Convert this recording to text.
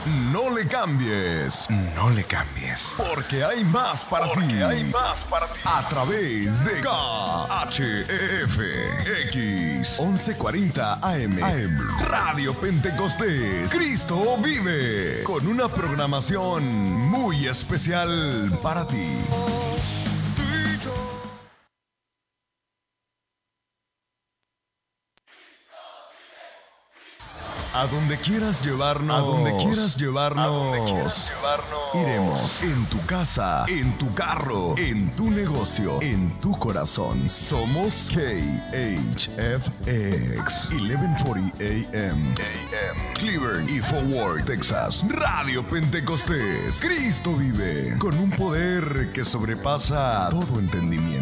No le cambies. No le cambies. Porque hay más para ti. A través de KHEF X 1140 AM. Radio Pentecostés. Cristo vive. Con una programación muy especial para ti. A donde quieras llevarnos, iremos en tu casa, en tu carro, en tu negocio, en tu corazón. Somos KHFX 1140 AM. Cleveland y Forward, Texas. Radio Pentecostés. Cristo vive con un poder que sobrepasa todo entendimiento.